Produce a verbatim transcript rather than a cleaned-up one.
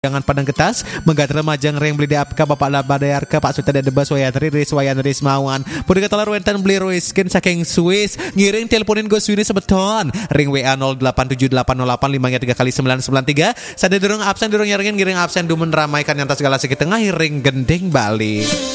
Jangan pandang getas, menggatar majang reng beli diapka bapak labadayar ke Pak Sultan dan debas wayatri ris wayan ris mawan. Puri katalar wentan beli ruiskin saking Swiss, ngiring teleponin go Swiss sebeton. Ring W A nol delapan tujuh delapan nol delapan lima tiga kali sembilan sembilan tiga. Sada durung absen durung nyaringin ngiring absen dumen ramaikan yang tas segala sakit tengah ring gendeng Bali.